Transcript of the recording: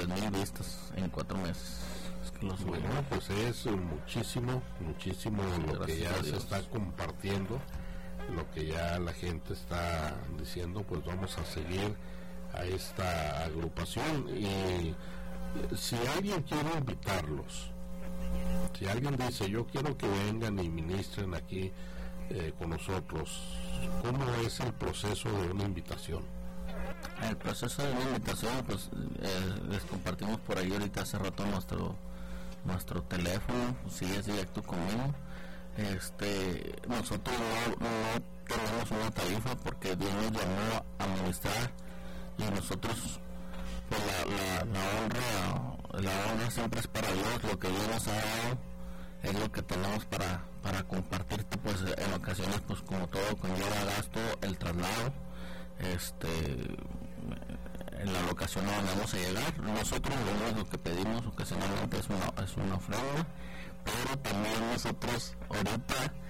3,000 vistas en 4 meses. Es que lo bueno, pues es muchísimo lo que ya se está compartiendo, lo que ya la gente está diciendo. Pues vamos a seguir a esta agrupación, y si alguien quiere invitarlos, si alguien dice yo quiero que vengan y ministren aquí con nosotros, ¿cómo es el proceso de una invitación? El proceso de una invitación, pues les compartimos por ahí ahorita hace rato nuestro teléfono, si es directo conmigo. Nosotros no tenemos una tarifa porque Dios nos llamó a ministrar, y nosotros pues la honra siempre es para Dios. Lo que Dios nos ha dado es lo que tenemos para compartirte. Pues en ocasiones, pues como todo conlleva gasto, el traslado, en la locación no vamos a llegar. Nosotros lo único que pedimos ocasionalmente es una ofrenda, pero también nosotros ahorita